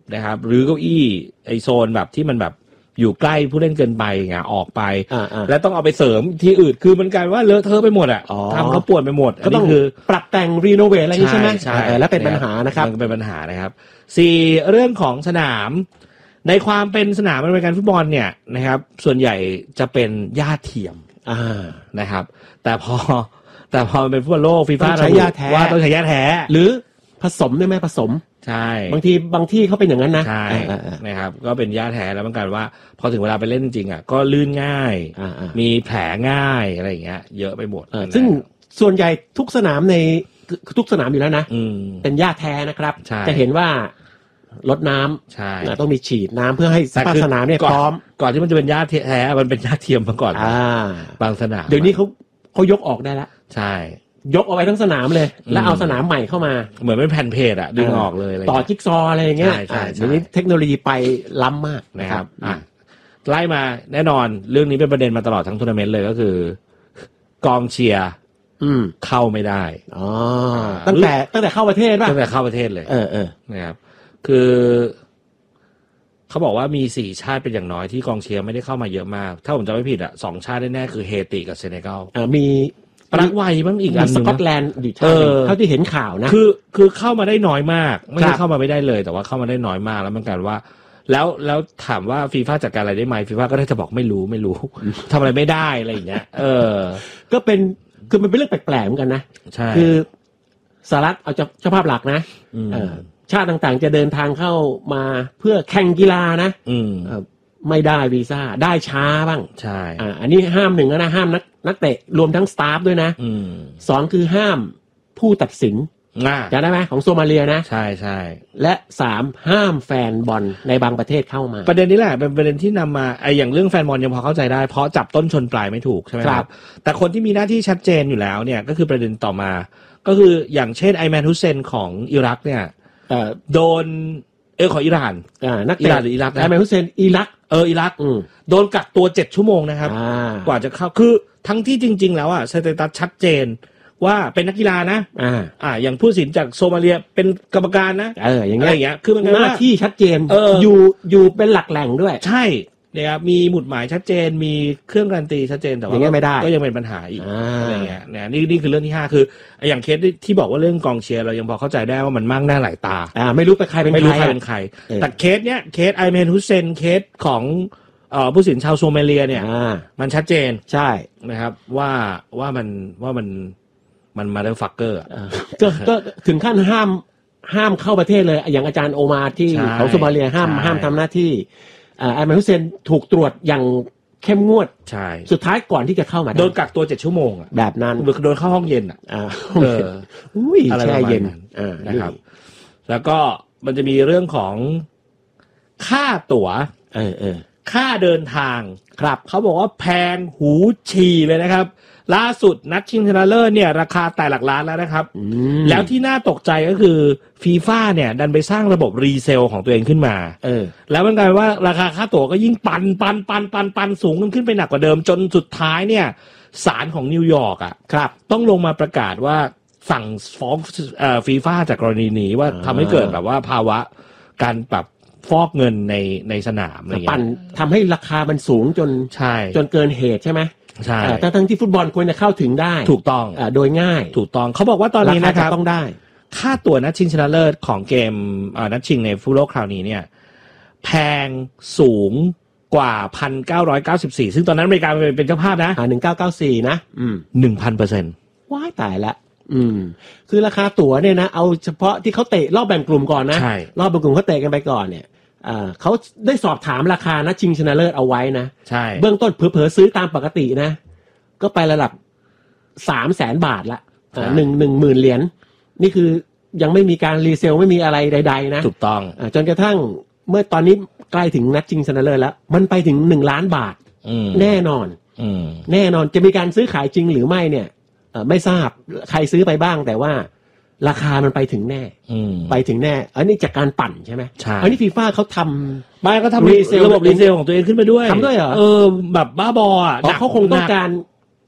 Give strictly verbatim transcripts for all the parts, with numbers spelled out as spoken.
นะครับหรือเก้าอี้ไอโซนแบบที่มันแบบอยู่ใกล้ผู้เล่นเกินไปไงออกไปแล้วต้องเอาไปเสริมที่อื่นคือมันกลายว่าเลอะเทอะไปหมดอ่ะทำเขาปวดไปหมดก็ต้องคือปรับแต่งรีโนเวทอะไรนี้ใช่ไหมใช่แล้วเป็นปัญหานะครับมันเป็นปัญหานะครับสี่เรื่องของสนามในความเป็นสนามอเมริกันฟุตบอลเนี่ยนะครับส่วนใหญ่จะเป็นหญ้าเทียมนะครับแต่พอแต่พอเป็นฟุตบอลโลกฟีฟ่าใช้หญ้าแท้ว่าต้องใช้หญ้าแท้หรือผสมได้ไหมผสมใช่บางทีบางที่เขาเป็นอย่างนั้นนะใช่นะครับก็เป็นหญ้าแท้แล้วมันกลายว่าพอถึงเวลาไปเล่นจริงอ่ะก็ลื่นง่ายมีแผลง่ายอะไรอย่างเงี้ยเยอะไปหมดซึ่งส่วนใหญ่ทุกสนามในทุกสนามอยู่แล้วนะเป็นหญ้าแท้นะครับจะเห็นว่ารดน้ำใช่ต้องมีฉีดน้ำเพื่อให้สภาพสนามเนี่ยพร้อมก่อนที่มันจะเป็นหญ้าแท้มันเป็นหญ้าเทียมมาก่อนบางสนามเดี๋ยวนี้เขาเขายกออกได้แล้วใช่ยกเอาไว้ทั้งสนามเลยแล้วเอาสนามใหม่เข้ามาเหมือนเป็นแผ่นเพจอะดึงออกเลยต่อจิ๊กซออะไรอย่างเงี้ยเดี๋ยวนี้เทคโนโลยีไปล้ำมากนะครับอ่ะไล่มาแน่นอนเรื่องนี้เป็นประเด็นมาตลอดทั้งทัวร์นาเมนต์เลยก็คือกองเชียร์เข้าไม่ได้อ๋อตั้งแต่ตั้งแต่เข้าประเทศป่ะตั้งแต่เข้าประเทศเลยเออเออนะครับคือเขาบอกว่ามีสี่ชาติเป็นอย่างน้อยที่กองเชียร์ไม่ได้เข้ามาเยอะมากถ้าผมจำไม่ผิดอ่ะสองชาติแน่ๆคือเฮติกับเซเนกัลเออมีปรากวัยบ้างอีกอันนึงสกอตแลนด์อยู่ชาตินึงเท่าที่เห็นข่าวนะคือคือเข้ามาได้น้อยมากไม่ใช่เข้ามาไม่ได้เลยแต่ว่าเข้ามาได้น้อยมากแล้วมันกันว่าแล้วแล้วถามว่าฟีฟ่าจัดการอะไรได้ไหมฟีฟ่าก็ได้จะบอกไม่รู้ไม่รู้ทำอะไรไม่ได้อะไรอย่างเงี้ยเออก็เป็นคือมันเป็นเรื่องแปลกๆเหมือนกันนะใช่คือสหรัฐเอาเจ้าภาพหลักนะชาติต่างๆจะเดินทางเข้ามาเพื่อแข่งกีฬานะไม่ได้วีซ่าได้ช้าบ้างใช่อ่าอันนี้ห้ามหนึ่งนะห้ามนักนักเตะรวมทั้งสตาฟด้วยนะสองคือห้ามผู้ตัดสินจำได้ไหมของโซมาเลียนะใช่ใช่และสามห้ามแฟนบอลในบางประเทศเข้ามาประเด็นนี้แหละเป็นประเด็นที่นำมาไอ้อย่างเรื่องแฟนบอลยังพอเข้าใจได้เพราะจับต้นชนปลายไม่ถูกใช่ไหมครับแต่คนที่มีหน้าที่ชัดเจนอยู่แล้วเนี่ยก็คือประเด็นต่อมาก็คืออย่างเช่นไอแมนฮุสเซนของอิรักเนี่ยโดนเออของอิหร่านอ่านักอิหร่านหรืออิรักไอแมนฮุสเซนอิรักเอออิรักโดนกักตัวเจ็ดชั่วโมงนะครับกว่าจะเข้าคือทั้งที่จริงๆแล้วอ่ะสเตตัสชัดเจนว่าเป็นนักกีฬานะอ่าอ่าอย่างผู้ตัดสินจากโซมาเลียเป็นกรรมการนะเอออย่างเงี้ยอย่างเงี้ยคือมันหน้าที่ชัดเจนอยู่อยู่เป็นหลักแหล่งด้วยใช่นะครับมีหมุดหมายชัดเจนมีเครื่องการันตีชัดเจนแต่ว่าก็ยังเป็นปัญหาอีกอะไรเงี้ยเนี่ยนี่นี่คือเรื่องที่ห้าคืออย่างเคสที่บอกว่าเรื่องกองเชียร์เรายังพอเข้าใจได้ว่ามันมั่งหน้าหลายตาอ่าไม่รู้เป็นใครเป็นใครไม่รู้ใครเป็นใครแต่เคสเนี้ยเคสไอแมนฮุสเซนเคสของเอ่อผู้ตัดสินชาวโซมาเลียเนี่ยมันชัดเจนใช่นะครับว่าว่ามันว่ามันมันมาเดอร์ฟักเกอร์ก็ก็ถึงขั้นห้ามห้ามเข้าประเทศเลยอย่างอาจารย์โอมาที่ของโซมาเลียห้ามห้ามทำหน้าที่อ่าไอแมนฮุสเซนถูกตรวจอย่างเข้มงวดใช่สุดท้ายก่อนที่จะเข้ามาโดนกักตัวเจ็ดชั่วโมงอ่ะแบบนั้นโดนเข้าห้องเย็นอ่ะอ่าเอออุ้ยแช่เย็นอ่านะครับแล้วก็มันจะมีเรื่องของค่าตั๋วเออเออค่าเดินทางครับเขาบอกว่าแพงหูฉี่เลยนะครับล่าสุดนัดชิงชนะเลิศเนี่ยราคาแต่หลักล้านแล้วนะครับแล้วที่น่าตกใจก็คือฟีฟ่าเนี่ยดันไปสร้างระบบรีเซลของตัวเองขึ้นมาเออแล้วมันกลายว่าราคาค่าตั๋วก็ยิ่งปันปันปันปันปันสูงขึ้นไปหนักกว่าเดิมจนสุดท้ายเนี่ยศาลของนิวยอร์กอ่ะครับต้องลงมาประกาศว่าสั่งฟ้องเอ่อฟีฟ่าจากกรณีนี้ว่าทำให้เกิดแบบว่าภาวะการแบบฟอกเงินในในสนามอะไรอย่างเงี้ยทำให้ราคามันสูงจนใช่จนเกินเหตุใช่ไหมใช่แต่ทั้งที่ฟุตบอลควรจะเข้าถึงได้ถูกต้องอ่าโดยง่ายถูกต้องเขาบอกว่าตอนนี้นะครับต้องได้ค่าตั๋วนัดชิงชนะเลิศของเกมอ่านัดชิงในฟุตบอลคราวนี้เนี่ยแพงสูงกว่า หนึ่งพันเก้าร้อยเก้าสิบสี่ ซึ่งตอนนั้นอเมริกาเป็นเจ้าภาพนะอ่าหนึ่งพันเก้าร้อยเก้าสิบสี่นะอืมหนึ่งพันเปอร์เซ็นต์ว้ายตายละอืมคือราคาตั๋วเนี่ยนะเอาเฉพาะที่เขาเตะรอบแบ่งกลุ่มก่อนนะรอบแบ่งกลุ่มเขาเตะกันไปก่อนเนี่ยอ่าเขาได้สอบถามราคานัดชิงชนะเลิศเอาไว้นะใช่เบื้องต้นเผลอๆซื้อตามปกตินะก็ไประดับสามแสนบาทละอ่าหนึ่งหนึ่งหมื่นเหรียญนี่คือยังไม่มีการรีเซลไม่มีอะไรใดๆนะถูกต้องอ่าจนกระทั่งเมื่อตอนนี้ใกล้ถึงนัดชิงชนะเลิศแล้วมันไปถึงหนึ่งล้านบาทแน่นอนแน่นอนจะมีการซื้อขายจริงหรือไม่เนี่ยไม่ทราบใครซื้อไปบ้างแต่ว่าราคามันไปถึงแน่ไปถึงแน่อันนี้จากการปั่นใช่ไหมใช่อันนี้ฟีฟ่าเขาทำไม่ก็ทำรีเซลระบบรีเซลของตัวเองขึ้นไปด้วยทำด้วยเหรอเออแบบบ้าบออ่ะเขาคงต้องการ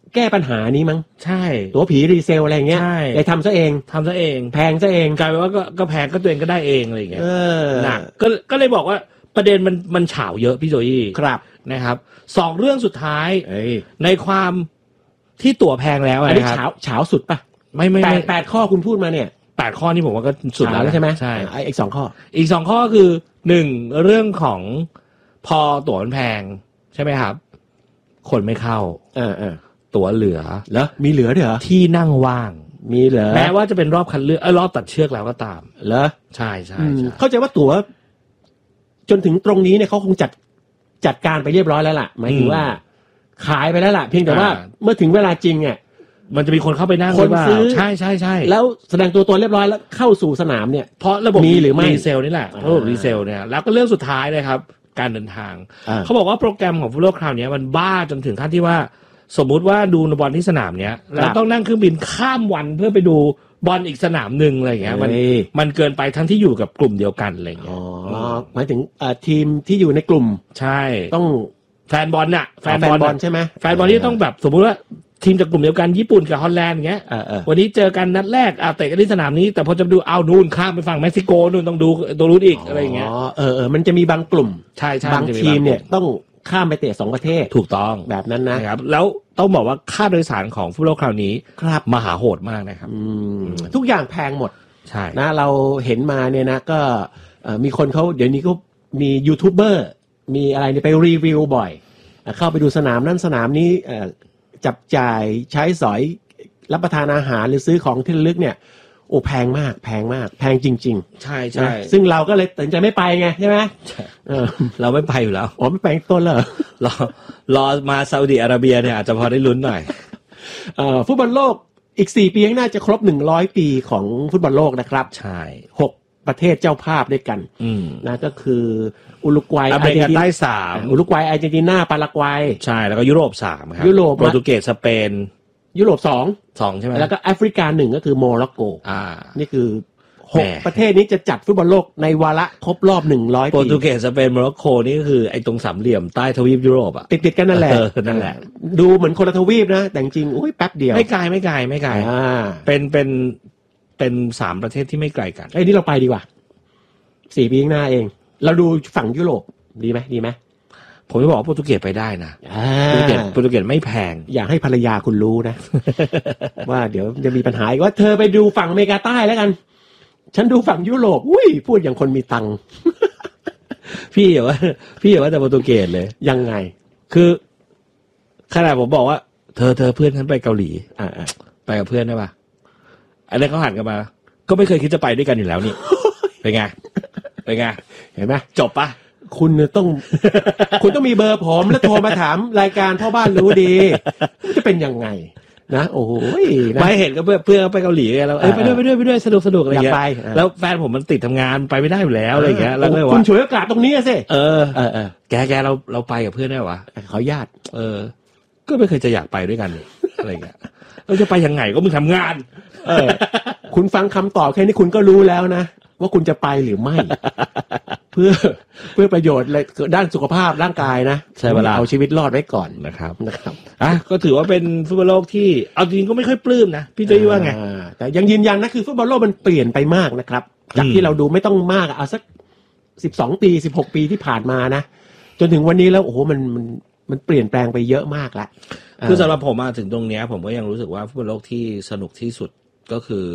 แก้ปัญหานี้มั้งใช่ตัวผีรีเซลอะไรเงี้ยได้ทำซะเองทำซะเองแพงซะเองกลายเป็นว่าก็ก็แพงก็ตัวเองก็ได้เองอะไรอย่างเงี้ยหนักก็ก็เลยบอกว่าประเด็นมันมันเฉาเยอะพี่โจยี่ครับนะครับสองเรื่องสุดท้ายในความที่ตั๋วแพงแล้วนะครับอันนี้เฉาเฉาสุดป่ะไม่ไม่แปดข้อคุณพูดมาเนี่ยแปดข้อนี่ผมว่าก็สุดแล้วใช่ไหมใช่อีกสองข้ออีกสองข้อคือหนึ่งเรื่องของพอตั๋วมันแพงใช่ไหมครับคนไม่เข้าเออเออตั๋วเหลือแล้วมีเหลือด้วยเหรอที่นั่งว่างมีเหลือแม้ว่าจะเป็นรอบคัดเลือกเออรอบตัดเชือกแล้วก็ตามเหรอใช่ใช่เข้าใจว่าตั๋วจนถึงตรงนี้เนี่ยเขาคงจัดจัดการไปเรียบร้อยแล้วล่ะหมายถึงว่าขายไปแล้วล่ะเพียงแต่ว่าเมื่อถึงเวลาจริงเนี่ยมันจะมีคนเข้าไปนั่งคนซื้อใช่ใช่ใช่แล้วแสดงตัวตนเรียบร้อยแล้วเข้าสู่สนามเนี่ยเพราะระบบมีหรือไม่รีเซลนี่แหละระบบรีเซลเนี่ยแล้วก็เรื่องสุดท้ายเลยครับการเดินทางเขาบอกว่าโปรแกรมของฟุตบอลคราวนี้มันบ้าจนถึงขั้นที่ว่าสมมุติว่าดูบอลที่สนามเนี้ยแล้วต้องนั่งเครื่องบินข้ามวันเพื่อไปดูบอลอีกสนามหนึ่งอะไรอย่างเงี้ยมันมันเกินไปทั้งที่อยู่กับกลุ่มเดียวกันอะไรอย่างเงี้ยอ๋อหมายถึงทีมที่อยู่ในกลุ่มใช่ต้องแฟนบอลน่ะแฟนบอลใช่ไหมแฟนบอลที่ต้องแบบสมมุติว่าทีมจากกลุ่มเดียวกันญี่ปุ่นกับฮอลแลนด์อย่างเงี้ยวันนี้เจอกันนัดแรกอ่ะเตะกันที่สนามนี้แต่พอจะดูเอานู่นข้ามไปฝั่งเม็กซิโกนู่นต้องดูตัวรุ่นอีกอะไรอย่างเงี้ยอ๋อเออเออมันจะมีบางกลุ่มใช่ใช่บางทีมเนี่ยต้องข้ามไปเตะสองประเทศถูกต้องแบบนั้นนะครับแล้วต้องบอกว่าค่าโดยสารของฟุตบอลคราวนี้ครับมหาโหดมากนะครับทุกอย่างแพงหมดใช่นะเราเห็นมาเนี่ยนะก็มีคนเขาเดี๋ยวนี้ก็มียูทูบเบอร์มีอะไรเนี่ยไปรีวิวบ่อยเข้าไปดูสนามนั่นสนามนี้จับจ่ายใช้สอยรับประทานอาหารหรือซื้อของที่ระลึกเนี่ยโอ้แพงมากแพงมากแพงจริงๆใช่ใช่ซึ่งเราก็เลยตัดสินใจไม่ไปไงใช่ไหมเออเราไม่ไปอยู่แล้วอ๋อไม่ไปต้นเลยรอรอมาซาอุดิอาระเบียเนี่ยอาจจะพอได้ลุ้นหน่อยเอ่อฟุตบอลโลกอีกสี่ปีข้างหน้าจะครบหนึ่งร้อยปีของฟุตบอลโลกนะครับใช่หกประเทศเจ้าภาพด้วยกันนะก็คืออุรุกวัยอเมริกาใต้สามอุรุกวัยอาร์เจนตินาปารากวัยใช่แล้วก็ยุโรปสามครับยุโรปโปรตุเกสสเปนยุโรปสองสองใช่ไหมแล้วก็แอฟริกาหนึ่งก็คือโมร็อกโกอ่านี่คือหกประเทศนี้จะจัดฟุตบอลโลกในวาระครบรอบหนึ่งร้อยปีโปรตุเกสสเปนโมร็อกโกนี่ก็คือไอ้ตรงสามเหลี่ยมใต้ทวีปยุโรปอ่ะติดๆกันนั่นแหละนั่นแหละดูเหมือนคนละทวีปนะแต่จริงโอ้ยแป๊บเดียวไม่ไกลไม่ไกลไม่ไกลอ่าเป็นเป็นเป็นสามประเทศที่ไม่ไกลกันไอ้นี่เราไปดีกว่าสี่ปีข้างหน้าเองเราดูฝั่งยุโรปดีไหมดีไหมผมจะบอกว่าโปรตุเกสไปได้นะโปรตุเกสโปรตุเกสไม่แพงอยากให้ภรรยาคุณรู้นะ ว่าเดี๋ยวจะมีปัญหาว่าเธอไปดูฝั่งอเมริกาใต้แล้วกันฉันดูฝั่งยุโรปอุ้ยพูดอย่างคนมีตังค์พี่อย่าว่าพี่อย่าว่าแต่โปรตุเกสเลยยังไงคือขนาดผมบอกว่าเธอเธอเพื่อนฉันไปเกาหลีอ่าไปกับเพื่อนได้ป่ะอันนี้เขาหันกันมาก็ไม่เคยคิดจะไปด้วยกันอยู่แล้วนี่ เป็นไงเป็นไงเห็นไหมจบปะคุณต้อง คุณต้องมีเบอร์ผมแล้วโทรมาถามรายการพ่อบ้านรู้ดีจะเป็นยังไงนะโอ้ยไม่เห็นก็เพื่อเพื่อไปเกาหลีไงแล้วเออไปด้วยไปด้วยไปด้วยสนุกสนุกอะไรอย่างเงี้ยแล้วแฟนผมมันติดทำงานไปไม่ได้อยู่แล้วอะไรอย่างเงี้ยแล้วเลยว่าคุณฉวยโอกาสตรงนี้สิเออเออเออแกแกเราเราไปกับเพื่อนได้วะขอญาติเออก็ไม่เคยจะอยากไปด้วยกันอะไรอย่างเงี้ยเราจะไปยังไงก็มึงทำงานเออคุณฟังคำตอบแค่นี้คุณก็รู้แล้วนะว่าคุณจะไปหรือไม่ เพื่อเพื่อประโยชน์ด้านสุขภาพร่างกายนะใช่เวลาเอาชีวิตรอดไว้ก่อนนะครับนะครับอ่ะก็ถือว่าเป็นฟุตบอลโลกที่เอาจริงก็ไม่ค่อยปลื้มนะพี่เจ้ยว่าไงแต่ยังยืนยันนะคือฟุตบอลโลกมันเปลี่ยนไปมากนะครับจากที่เราดูไม่ต้องมากเอาสักสิบสองปีสิบหกปีที่ผ่านมานะจนถึงวันนี้แล้วโอ้โหมันมันมันเปลี่ยนแปลงไปเยอะมากแล้วคือสำหรับผมมาถึงตรงเนี้ยผมก็ยังรู้สึกว่าฟุตบอลโลกที่สนุกที่สุดก็คือ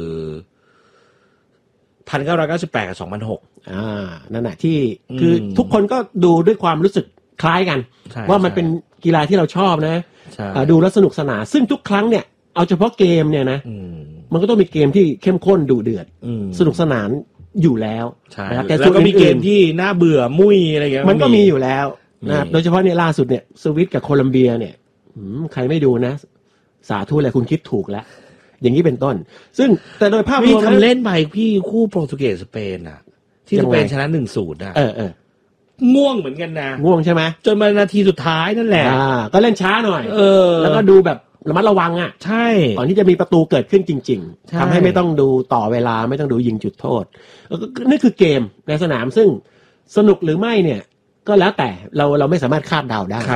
พันเก้าร้อยเก้าสิบแปดกับสองพันหกอ่านั่นแหละที่คือทุกคนก็ดูด้วยความรู้สึกคล้ายกันว่ามันเป็นกีฬาที่เราชอบนะดูแล้วสนุกสนานซึ่งทุกครั้งเนี่ยเอาเฉพาะเกมเนี่ยนะมันก็ต้องมีเกมที่เข้มข้นดุเดือดสนุกสนานอยู่แล้วนะครับแต่แล้วก็มีเกมที่น่าเบื่อมุ้ยอะไรอย่างเงี้ยมันก็มีอยู่แล้วนะครับโดยเฉพาะเนี่ยล่าสุดเนี่ยสวิตกับโคลัมเบียเนี่ยใครไม่ดูนะสาธุเลยคุณคิดถูกแล้วอย่างนี้เป็นต้นซึ่งแต่โดยภาพรวมทำเล่นไปพี่คู่โปรตุเกสสเปนอ่ะที่สเปนชนะ หนึ่งศูนย์ นะเออๆง่วงเหมือนกันนะง่วงใช่ไหมจนมานาทีสุดท้ายนั่นแหละอ่าก็เล่นช้าหน่อยเออแล้วก็ดูแบบระมัดระวังอ่ะใช่ก่อนที่จะมีประตูเกิดขึ้นจริงๆทำให้ไม่ต้องดูต่อเวลาไม่ต้องดูยิงจุดโทษนี่คือเกมในสนามซึ่งสนุกหรือไม่เนี่ยก็แล้วแต่เราเราไม่สามารถคาดเดาได้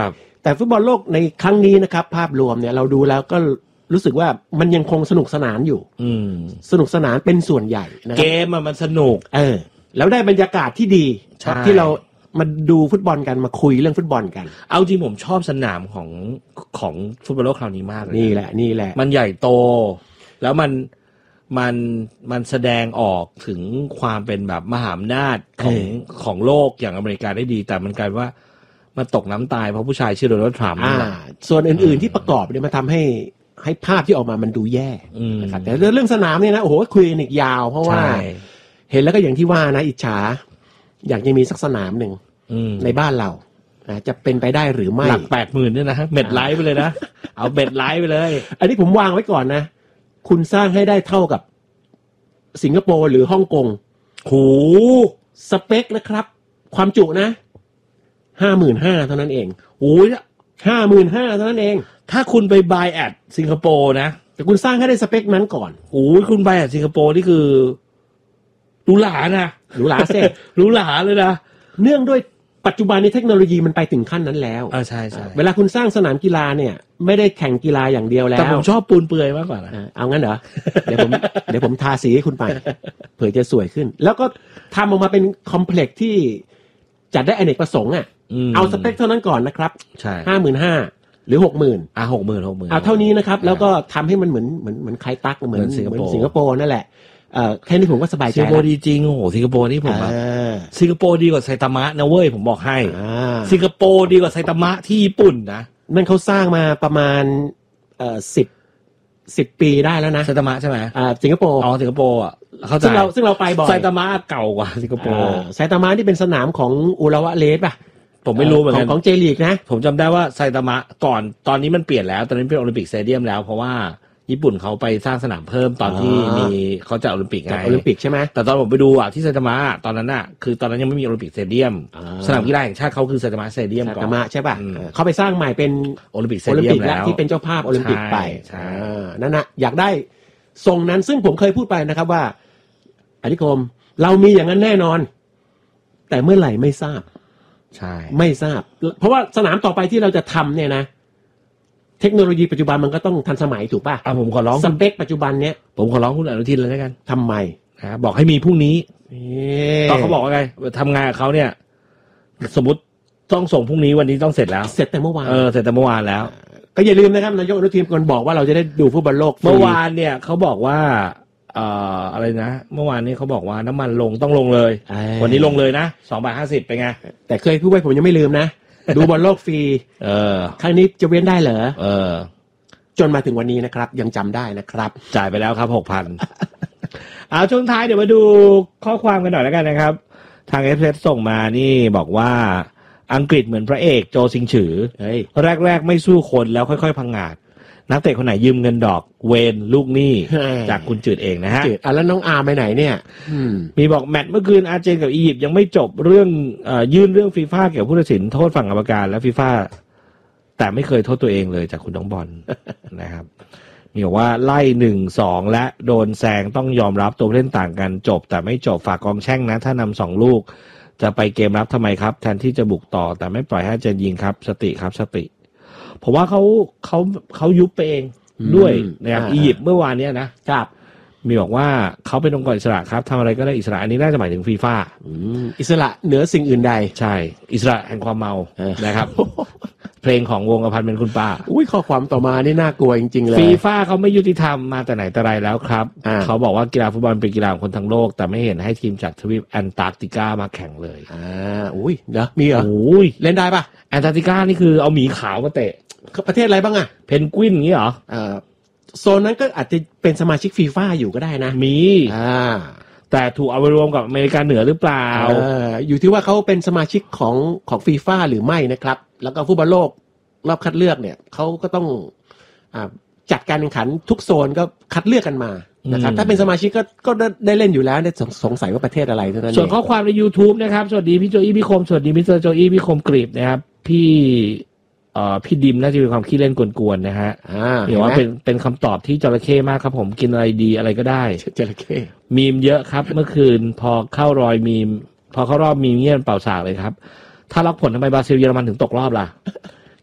แต่ฟุตบอลโลกในครั้งนี้นะครับภาพรวมเนี่ยเราดูแล้วก็รู้สึกว่ามันยังคงสนุกสนานอยู่อืมสนุกสนานเป็นส่วนใหญ่นะครับเกมมันสนุกเออแล้วได้บรรยากาศที่ดีที่เรามาดูฟุตบอลกันมาคุยเรื่องฟุตบอลกันเอาจริงผมชอบสนามของของฟุตบอลโลกคราวนี้มากเลยนี่แหละนี่แหละมันใหญ่โตแล้วมันมันมันแสดงออกถึงความเป็นแบบมหาอำนาจของของโลกอย่างอเมริกาได้ดีแต่มันกลายว่ามันตกน้ำตายเพราะผู้ชายชื่อโดนัลด์ทรัมป์ส่วนอื่นๆที่ประกอบเนี่ยมันทำให้ให้ภาพที่ออกมามันดูแย่นะครับแต่เรื่องสนามเนี่ยนะโอ้โหคุยกันอีกยาวเพราะว่าเห็นแล้วก็อย่างที่ว่านะอิจฉาอยากจะมีสักสนามหนึ่งในบ้านเรานะจะเป็นไปได้หรือไม่หลักแปดหมื่นเนี่ยนะเบ็ดไลฟ์ไปเลยนะเอาเบ็ดไลฟ์ไปเลยอันนี้ผมวางไว้ก่อนนะคุณสร้างให้ได้เท่ากับสิงคโปร์หรือฮ่องกงโหสเปคนะครับความจุนะห้าหมื่นห้าเท่านั้นเองโอ้ยห้าหมื่นห้าเท่านั้นเองถ้าคุณไปบายแอดสิงคโปร์นะแต่คุณสร้างให้ได้สเปคนั้นก่อนโอ้ยคุณบายแอดสิงคโปร์นี่คือหรูหรานะหรูหราเซ่หรูหราเลยนะเนื่องด้วยปัจจุบันนี้เทคโนโลยีมันไปถึงขั้นนั้นแล้วอ่าใช่ใช่เวลาคุณสร้างสนามกีฬาเนี่ยไม่ได้แข่งกีฬาอย่างเดียวแล้วแต่ผมชอบปูนเปื่อยมากกว่านะเอางั้นเหรอเดี๋ยวผมเดี๋ยวผมทาสีให้คุณไปเผื่อจะสวยขึ้นแล้วก็ทำออกมาเป็นคอมเพล็กซ์ที่จัดได้อเนกประสงค์อ่ะเอาสเปคเท่านั้นก่อนนะครับใช่ห้าหมื่นห้าหรือหกหมื่นอ่ะหกหมื่นหกหมื่นเอาเท่านี้นะครับแล้วก็ทำให้มันเหมือนเหมือนเหมือนคล้ายตั๊กเหมือนเหมือนสิงคโปร์นั่นแหละเอ่อแค่นี้ผมก็สบายใจสิงคโปร์ดีจริงโอ้โหสิงคโปร์นี่ผมแบบสิงคโปร์ดีกว่าไซตามะนะเว้ยผมบอกให้สิงคโปร์ดีกว่าไซตามะที่ญี่ปุ่นนะนั่นเขาสร้างมาประมาณเอ่อสิบสิบปีได้แล้วนะไซตามะใช่ไหมอ่าสิงคโปร์อ๋อสิงคโปร์อ่ะเขาซึ่งเราซึ่งเราไปบ่อยไซตามะเก่ากว่าสิงคโปร์ไซตามะที่เป็นสนามของอุระวะเลสป่ะผมไม่รู้เหมือนกันของเจลีกนะผมจำได้ว่าไซตามะก่อนตอนนี้มันเปลี่ยนแล้วตอนนี้เป็นโอลิมปิกสเตเดียมแล้วเพราะว่าญี่ปุ่นเขาไปสร้างสนามเพิ่มตอนที่มีเขาจัดโอลิมปิกไงโอลิมปิกใช่ไหมแต่ตอนผมไปดูอ่ะที่ไซตามะตอนนั้นอ่ะคือตอนนั้นยังไม่มีโอลิมปิกสเตเดียมสนามกีฬาแห่งชาติเขาคือไซตามะสเตเดียมก่อนไซตามะใช่ป่ะเขาไปสร้างใหม่เป็นโอลิมปิกสเตเดียมแล้วที่เป็นเจ้าภาพโอลิมปิกไปนั่นนะอยากได้ทรงนั้นซึ่งผมเคยพูดไปนะครับว่าอธิคมเรามีอย่างนั้นแน่นอนแต่เมื่อไหร่ไม่ทราบใช่ไม่ทราบเพราะว่าสนามต่อไปที่เราจะทำเนี่ยนะเทคโนโลยีปัจจุบันมันก็ต้องทันสมัยถูกป่ะอ่ะผมขอร้องสเปคปัจจุบันเนี้ยผมขอร้องคุณอนุทินเลยแล้วกันทำไมนะบอกให้มีพรุ่งนี้ตอนเขาบอกว่าไงทำงานกับเขาเนี่ยสมมติต้องส่งพรุ่งนี้วันนี้ต้องเสร็จแล้วเสร็จแต่เมื่อวานเออเสร็จแต่เมื่อวานแล้วก็อย่าลืมนะครับนายกอนุทินคนบอกว่าเราจะได้ดูฟุตบอลโลกเมื่อวานเนี่ยเขาบอกว่าเอ่ออะไรนะเมื่อวานนี้เขาบอกว่าน้ำมันลงต้องลงเลยวันนี้ลงเลยนะสองบาทห้าสิบเป็นไงแต่เคยพูดไว้ผมยังไม่ลืมนะดูบอลโลกฟรีเออครั้งนี้จะเว้นได้เหรอเออจนมาถึงวันนี้นะครับยังจำได้นะครับจ่ายไปแล้วครับ หกพัน เอาช่วงท้ายเดี๋ยวมาดูข้อความกันหน่อยแล้วกันนะครับทาง เอฟ เอส ส่งมานี่บอกว่าอังกฤษเหมือนพระเอกโจซิงฉือแรกๆไม่สู้คนแล้วค่อยๆพังงาดนักเตะคนไหนยืมเงินดอกเวนลูกหนี้จากคุณจืดเองนะฮะจืดอ่ะแล้วน้องอาร์ไปไหนเนี่ยมีบอกแมตช์เมื่อคืนอาร์เจนกับอียิปต์ยังไม่จบเรื่องเอ่อยื่นเรื่องฟีฟ่าเกี่ยวกับผู้ตัดสินโทษฝั่งกรรมการและฟีฟ่าแต่ไม่เคยโทษตัวเองเลยจากคุณน้องบอล นะครับมีบอกว่าไล่หนึ่งสองและโดนแซงต้องยอมรับตัวเล่นต่างกันจบแต่ไม่จบฝากกองแช่งนะถ้านำสองลูกจะไปเกมรับทำไมครับแทนที่จะบุกต่อแต่ไม่ปล่อยให้อาร์เจนยิงครับสติครับสติผมว่าเขาเขาเขายุบไปเองด้วยนะครับอียิปต์เมื่อวานนี้นะครับมีบอกว่าเขาเป็นองค์กรอิสระครับทำอะไรก็ได้อิสระอันนี้น่าจะหมายถึงฟีฟ่าอิสระเหนือสิ่งอื่นใดใช่อิสระแห่งความเมานะครับเพลงของวงอภันเป็นคุณป้าอุ้ยข้อความต่อมานี่น่ากลัวจริงๆเลยฟีฟ่าเขาไม่ยุติธรรมมาแต่ไหนแต่ไรแล้วครับเขาบอกว่ากีฬาฟุตบอลเป็นกีฬาของคนทั้งโลกแต่ไม่เห็นให้ทีมจากทวีปแอนตาร์กติกามาแข่งเลยอ่าอุ้ยเดี๋ยวมีเหรออุ้ยเล่นได้ปะแอนตาร์กติกานี่คือเอาหมีขาวมาเตะประเทศอะไรบ้างอะเพนกวินอย่างนี้เหรอเอ่อโซนนั้นก็อาจจะเป็นสมาชิกฟีฟ่าอยู่ก็ได้นะมีอ่าแต่ถูกเอาไปรวมกับอเมริกาเหนือหรือเปล่าเอออยู่ที่ว่าเขาเป็นสมาชิกของของฟีฟ่าหรือไม่นะครับแล้วก็ฟุตบอลโลกรอบคัดเลือกเนี่ยเขาก็ต้องอ่าจัดการแข่งขันทุกโซนก็คัดเลือกกันมานะครับถ้าเป็นสมาชิกก็ก็ได้เล่นอยู่แล้วได้สงสัยว่าประเทศอะไรเท่านั้นเองส่วนข้อความใน YouTube นะครับสวัสดีพี่โจอี้พี่คมสวัสดีมิสเตอร์โจอี้พี่คมกรีบนะครับพี่เอ่อพี่ดิมน่าจะมีความขี้เล่นกวนๆนะฮะเดี๋ยวว่าเป็นเป็นคำตอบที่จระเข้มากครับผมกินอะไรดีอะไรก็ได้จระเข้มีมเยอะครับเมื่อคืนพอเข้ารอยมีมพอเข้ารอบมีมเงี้ยเป่าสากเลยครับถ้าล็อกผลทำไมบราซิลเยอรมันถึงตกรอบล่ะ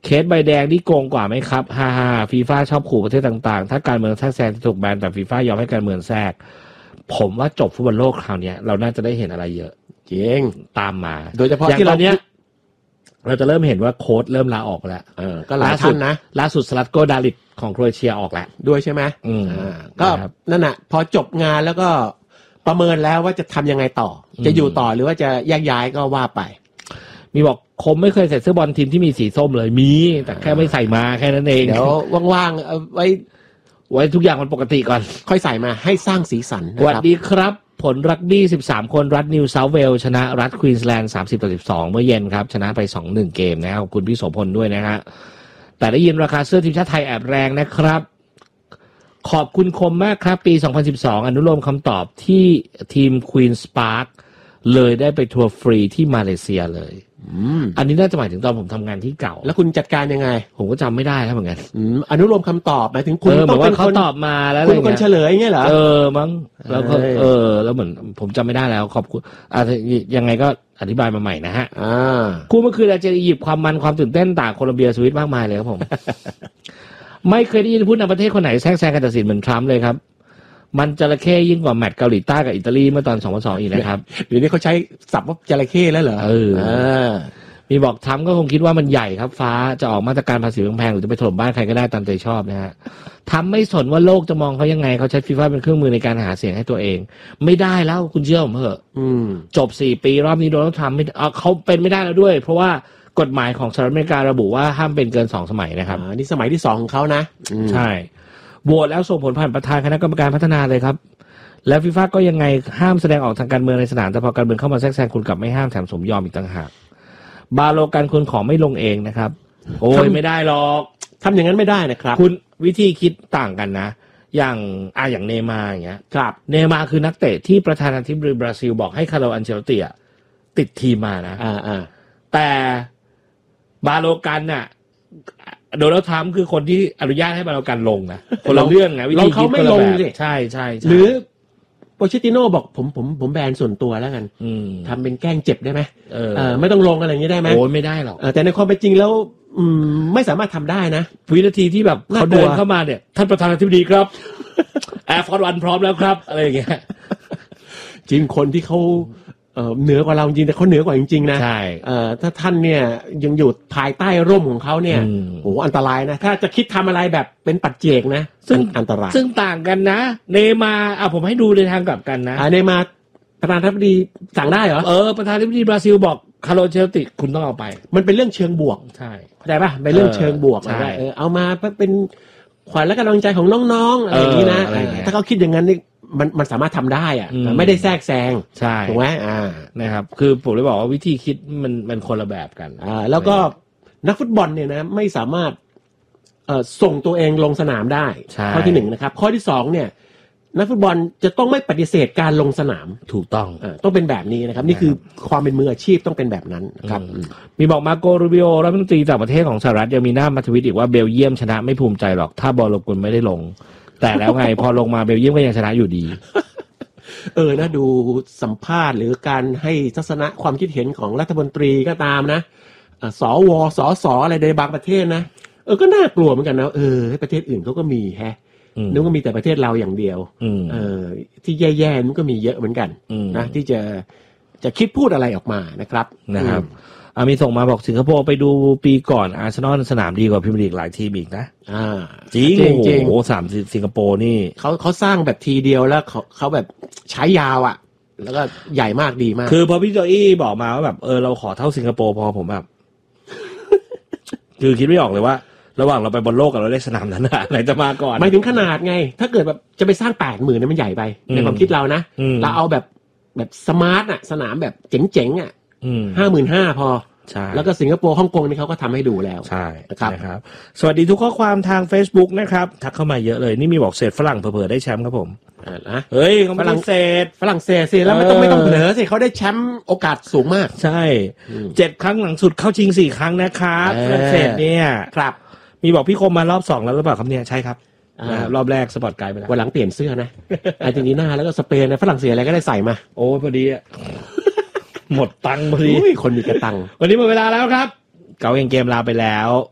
เคสใบแดงที่โกงกว่าไหมครับฮ่าฮ่าฟีฟ่าชอบขู่ประเทศต่างๆถ้าการเมืองแทรกแซงจะถูกแบนแต่ฟีฟ่ายอมให้การเมืองแทรกผมว่าจบฟุตบอลโลกคราวนี้เราน่าจะได้เห็นอะไรเยอะจริงตามมาโดยเฉพาะที่เราเนี้ยเราจะเริ่มเห็นว่าโค้ชเริ่มลาออกแล้วเออก็หลายท่านนะล่าสุดสลัตโกดาลิดของโครเอเชียออกแล้วด้วยใช่ไหมอืมก็นั่นน่ะพอจบงานแล้วก็ประเมินแล้วว่าจะทำยังไงต่อจะอยู่ต่อหรือว่าจะแยกย้ายก็ว่าไปมีบอกคมไม่เคยใส่เสื้อบอลทีมที่มีสีส้มเลยมีแต่แค่ไม่ใส่มาแค่นั้นเองเดี๋ยวว่างๆเอาไว้ไว้ทุกอย่างมันปกติก่อนค่อยใส่มาให้สร้างสีสันสวัสดีครับผลรักบี้สิบสามคนรัฐนิวเซาท์เวลส์ชนะรัฐควีนส์แลนด์สามสิบต่อสิบสองเมื่อเย็นครับชนะไป สองหนึ่ง เกมนะครับขอบคุณพี่โสพลด้วยนะฮะแต่ได้ยินราคาเสื้อทีมชาติไทยแอบแรงนะครับขอบคุณคมมากครับปีสองพันสิบสองอนุโลมคำตอบที่ทีมควีนส์ปาร์คเลยได้ไปทัวร์ฟรีที่มาเลเซียเลยอันนี้น่าจะหมายถึงตอนผมทำงานที่เก่าแล้วคุณจัดการยังไงผมก็จำไม่ได้แล้วเหมือนกันอนุโลมคำตอบหมายถึงคุณต้องเป็นคนตอบมาแล้วคุณเป็นคนเฉลยเงี้ยเหรอเออมั้งแล้วก็เออแล้วเหมือนผมจำไม่ได้แล้วขอบคุณอ่ะยังไงก็อธิบายมาใหม่นะฮะอ่าคู่เมื่อคืนอาจจะหยิบความมันความตื่นเต้นต่างโคลอมเบียสวิตมากมายเลยครับผม ไม่เคยได้ยินผู้นำประเทศคนไหนแทรกแซงการตัดสินเหมือนทรัมป์เลยครับมันจระเข้ยิ่งกว่าแมตช์เกาหลีใต้กับอิตาลีเมื่อตอนสองพันสองอีกนะครับเดี๋ยวนี้เขาใช้ศัพท์ว่าจระเข้แล้วเหรอเออมีบอกทรัมป์ก็คงคิดว่ามันใหญ่ครับฟ้าจะออกมาตรการภาษีแพงๆหรือจะไปถล่มบ้านใครก็ได้ตามใจชอบนะฮะทำไม่สนว่าโลกจะมองเขายังไงเขาใช้ฟีฟ่าเป็นเครื่องมือในการหาเสียงให้ตัวเองไม่ได้แล้วคุณเชื่อผมเถอะจบสี่ปีรอบนี้โดนัลด์ทรัมป์ไม่เขาเป็นไม่ได้แล้วด้วยเพราะว่ากฎหมายของสหรัฐอเมริการะบุว่าห้ามเป็นเกินสองสมัยนะครับอ่านี่สมัยที่สองของเขานะใช่โหวตแล้วส่งผลผ่านประธานคณะกรรมการพัฒนาเลยครับและฟีฟ่าก็ยังไงห้ามแสดงออกทางการเมืองในสนามแต่พอการเมืองเข้ามาแทรกแซงคุณกลับไม่ห้ามแถมสมยอมอีกต่างหากบาโลกันคุณขอไม่ลงเองนะครับโอ้ยไม่ได้หรอกทำอย่างนั้นไม่ได้นะครับคุณวิธีคิดต่างกันนะอย่างอ่ะอย่างเนย์มาร์อย่างเงี้ยครับเนย์มาร์คือนักเตะที่ประธานาธิบดีบราซิลบอกให้คาร์โลอันเชลติอ่ะติดทีมมานะอ่าอ่าแต่บาโลกันน่ะโดนัลด์ทรัมป์คือคนที่อนุญาตให้บาโลกันลงนะคนละเรื่องนะวิธีคิดคนละแบบใช่ใช่หรือโปเชติโน่บอกผมผมผมแบนส่วนตัวแล้วกันทำเป็นแกล้งเจ็บได้ไหมเออไม่ต้องลงอะไรอย่างนี้ได้ไหมโอ้ยไม่ได้หรอกแต่ในความเป็นจริงแล้วไม่สามารถทำได้นะวินาทีที่แบบเขาเดินเข้ามาเนี่ยท่านประธานาธิบดีครับแอร์ฟอร์สวันพร้อมแล้วครับอะไรอย่างเงี้ยจริงคนที่เขาเอ่อเหนือกว่าเราจริงแต่เขาเหนือกว่าจริงๆนะใช่เอ่อถ้าท่านเนี่ยยังอยู่ภายใต้ร่มของเขาเนี่ยโอ้อันตรายนะถ้าจะคิดทำอะไรแบบเป็นปัจเจกนะซึ่งอันตรายซึ่งต่างกันนะเนมาร์อ่ะผมให้ดูในทางกลับกันนะอ่าเนมาร์ประธานาธิบดีสั่งได้เหรอเออประธานาธิบดีบราซิลบอกคาร์โลเชลติคุณต้องเอาไปมันเป็นเรื่องเชิงบวกใช่เข้าใจป่ะเป็นเรื่องเชิงบวกอะไรเออเอามาเป็นขวัญและกำลังใจของน้องๆอะไรอย่างนี้นะถ้าเขาคิดอย่างนั้นนี่มันมันสามารถทำได้อ่ะไม่ได้แทรกแซงใช่ถูกไหมอ่านะครับคือผมเลยบอกว่าวิธีคิดมันมันคนละแบบกันอ่าแล้วก็นักฟุตบอลเนี่ยนะไม่สามารถเอ่อส่งตัวเองลงสนามได้ข้อที่หนึ่งนะครับข้อที่สองเนี่ยนักฟุตบอลจะต้องไม่ปฏิเสธการลงสนามถูกต้องอ่าต้องเป็นแบบนี้นะครับนี่คือความเป็นมืออาชีพต้องเป็นแบบนั้นนะครับมีบอกมาโกรูบิโอรัฐมนตรีต่างประเทศของสหรัฐยังมีหน้ามาทวิตอีกว่าเบลเยียมชนะไม่ภูมิใจหรอกถ้าบอลโลกุลไม่ได้ลงแต่แล้วไง พอลงมาเบลเยียมก็ยังชนะอยู่ดีเออนะดูสัมภาษณ์หรือการให้ทัศนะความคิดเห็นของรัฐมนตรีก็ตามนะสวสสอะไรในบางประเทศนะเออก็น่ากลัวเหมือนกันนะเออประเทศอื่นเขาก็มีแฮะนึกว่ามีแต่ประเทศเราอย่างเดียวเออที่แย่ๆมันก็มีเยอะเหมือนกันนะที่จะจะคิดพูดอะไรออกมานะครับนะครับอามีส่งมาบอกสิงคโปร์ไปดูปีก่อนอาร์เซนอลสนามดีกว่าพรีเมียร์ลีกหลายทีมอีกนะอ่าจริงจริงโอ้สามสิงคโปร์นี่เขาเขาสร้างแบบทีเดียวแล้วเขาเขาแบบใช้ยาวอ่ะแล้วก็ใหญ่มากดีมากคือพอพี่โจอี้บอกมาว่าแบบเออเราขอเท่าสิงคโปร์พอผมแบบ คือคิดไม่ออกเลยว่าระหว่างเราไปบอลโลกกับเราได้สนามนั้นไหนจะมาก่อนหมายถึงขนาดไงถ้าเกิดแบบจะไปสร้างแปดหมื่นเนี่ยมันใหญ่ไปในความคิดเรานะเราเอาแบบแบบสมาร์ทอ่ะสนามแบบเจ๋งๆอ่ะห้าหมื่นห้าพอแล้วก็สิงคโปร์ฮ่องกงนี่เขาก็ทำให้ดูแล้วใช่นะครับสวัสดีทุกข้อความทาง Facebook นะครับทักเข้ามาเยอะเลยนี่มีบอกเศษฝรั่งเผลอๆได้แชมป์ครับผมนะเฮ้ยเขาฝรั่งเศสฝรั่งเศสสิแล้วไม่ต้องไม่ต้องเผลอสิเขาได้แชมป์โอกาสสูงมากใช่เจ็ดครั้งหลังสุดเข้าชิงสี่ครั้งนะครับฝรั่งเศสเนี่ยครับมีบอกพี่คมมารอบสองแล้วหรือเปล่าครับเนี่ยใช่ครับรอบแรกสปอร์ตไกด์ไปแล้ววันหลังเปลี่ยนเสื้อนะอาร์เจนตินาแล้วก็สเปนนะฝรั่งเศสอะไรก็ได้ใส่มาโอ้พอดีอ่ะหมดตังค์พอดีคนมีกระตังวันนี้หมดเวลาแล้วครับเก่าเองเกมลาไปแล้ว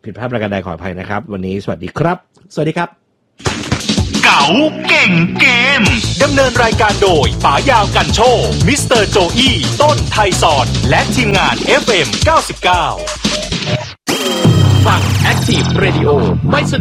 ผิดพลาดประการใดขออภัยนะครับวันนี้สวัสดีครับสวัสดีครับเก๋าเก่งเกมดำเนินรายการโดยป๋ายาวกันโชมิสเตอร์โจอี้ต้นไทยสอนและทีมงาน เอฟ เอ็ม เก้าสิบเก้าฟัง Active Radio ไม่สะดวก